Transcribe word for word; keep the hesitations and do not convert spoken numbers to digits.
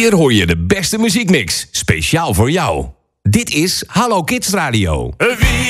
keer hoor je de beste muziekmix. Speciaal voor jou. Dit is Hallo Kids Radio.